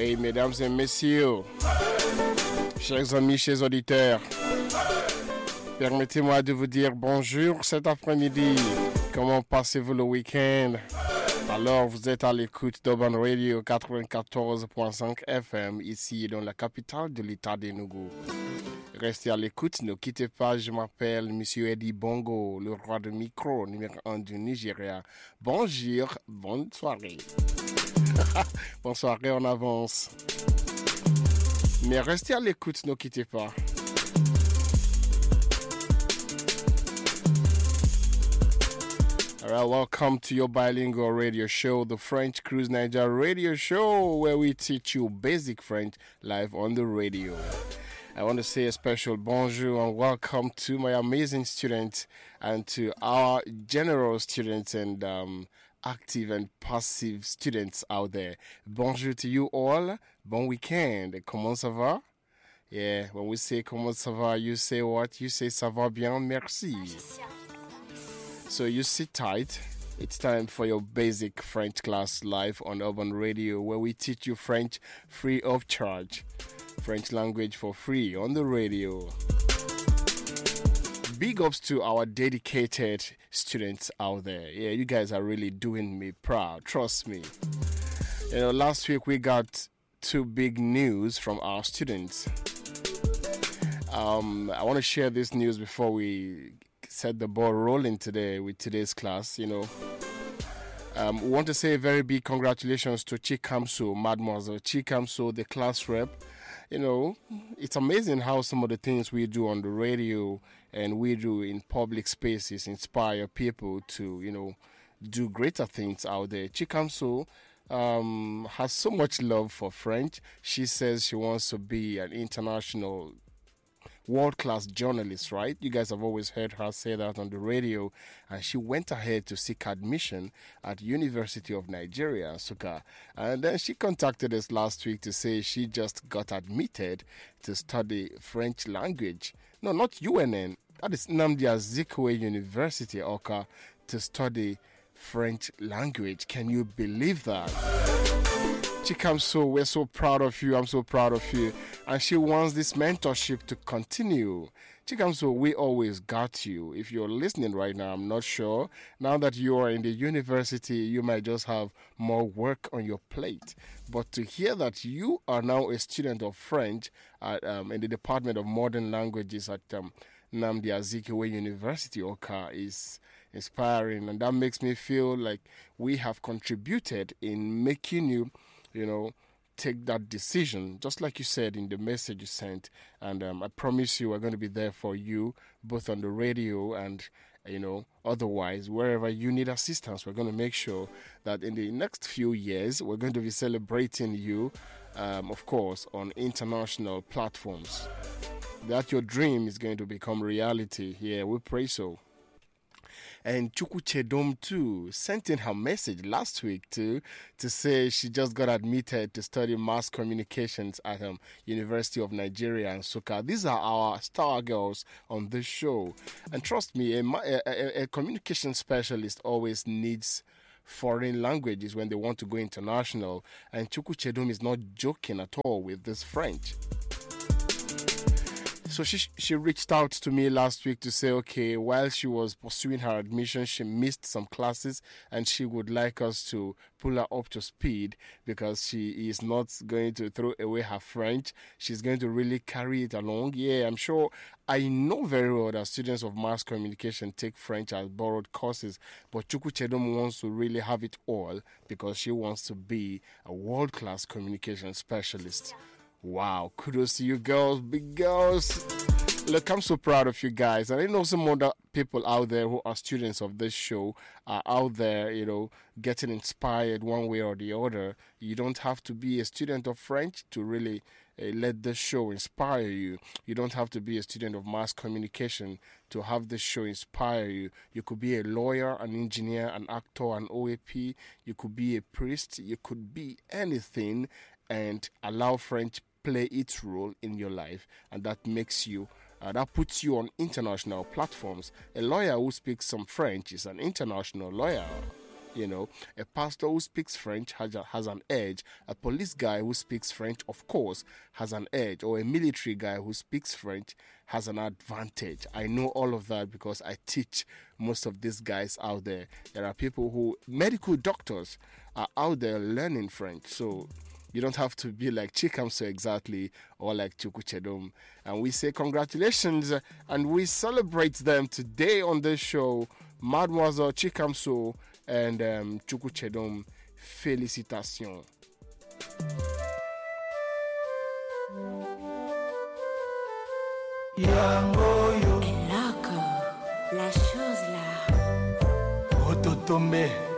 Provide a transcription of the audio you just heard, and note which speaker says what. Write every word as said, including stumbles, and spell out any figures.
Speaker 1: Oui, mesdames et messieurs, chers amis, chers auditeurs, permettez-moi de vous dire bonjour cet après-midi. Comment passez-vous le week-end? Alors, vous êtes à l'écoute d'Urban Radio quatre-vingt-quatorze point cinq F M, ici dans la capitale de l'État d'Enugu. Restez à l'écoute, ne quittez pas. Je m'appelle Monsieur Eddie Bongo, le roi de micro, numéro un du Nigeria. Bonjour, bonne soirée. Bonne soirée en avance. Mais restez à l'écoute, ne quittez pas. Alright, welcome to your bilingual radio show, the French Cruise Niger radio show, where we teach you basic French live on the radio. I want to say a special bonjour and welcome to my amazing students and to our general students and um, active and passive students out there. Bonjour to you all. Bon weekend. Comment ça va? Yeah, when we say comment ça va, you say what? You say ça va bien, merci. So you sit tight. It's time for your basic French class live on Urban Radio, where we teach you French free of charge. French language for free on the radio. Big ups to our dedicated students out there. Yeah, you guys are really doing me proud. Trust me. You know, last week we got two big news from our students. Um, I want to share this news before we set the ball rolling today with today's class. You know, um, we want to say a very big congratulations to Chikamso, Mademoiselle Chikamso, the class rep. You know, it's amazing how some of the things we do on the radio and we do in public spaces inspire people to, you know, do greater things out there. Chikamso um, has so much love for French. She says she wants to be an international world-class journalist, right? You guys have always heard her say that on the radio, and she went ahead to seek admission at University of Nigeria, Nsukka. And then she contacted us last week to say she just got admitted to study French language. No, not U N N. That is Nnamdi Azikiwe University, Awka, to study French language. Can you believe that? Chikamso, we're so proud of you. I'm so proud of you. And she wants this mentorship to continue. Chikamso, we always got you. If you're listening right now, I'm not sure. Now that you are in the university, you might just have more work on your plate. But to hear that you are now a student of French at, um, in the Department of Modern Languages at um, Nnamdi Azikiwe University, Awka, is inspiring. And that makes me feel like we have contributed in making you, you know, take that decision, just like you said in the message you sent. And um, I promise you we're going to be there for you, both on the radio and, you know, otherwise, wherever you need assistance. We're going to make sure that in the next few years, we're going to be celebrating you, um, of course, on international platforms. That your dream is going to become reality. Yeah, we pray so. And Chukwuchedom too sent in her message last week too to say she just got admitted to study mass communications at um, University of Nigeria and Nsukka. These are our star girls on this show. And trust me, a, a, a communication specialist always needs foreign languages when they want to go international. And Chukwuchedom is not joking at all with this French. So she she reached out to me last week to say, okay, while she was pursuing her admission, she missed some classes and she would like us to pull her up to speed because she is not going to throw away her French. She's going to really carry it along. Yeah, I'm sure. I know very well that students of mass communication take French as borrowed courses, but Chukwuchedom wants to really have it all because she wants to be a world-class communication specialist. Wow, kudos to you girls, big girls. Look, I'm so proud of you guys. And I know some other people out there who are students of this show are out there, you know, getting inspired one way or the other. You don't have to be a student of French to really uh, let this show inspire you. You don't have to be a student of mass communication to have this show inspire you. You could be a lawyer, an engineer, an actor, an O A P. You could be a priest. You could be anything and allow French play its role in your life, and that makes you uh, that puts you on international platforms. A lawyer who speaks some French is an international lawyer. You know, a pastor who speaks French has, a, has an edge. A police guy who speaks French, of course, has an edge. Or a military guy who speaks French has an advantage. I know all of that because I teach most of these guys out there. There are people who, medical doctors, are out there learning French. So you don't have to be like Chikamso exactly or like Chukwuchedom. And we say congratulations and we celebrate them today on this show. Mademoiselle Chikamso and um, Chukwuchedom, félicitations.
Speaker 2: Yangoyo. Loco, la chose là. Ototombe.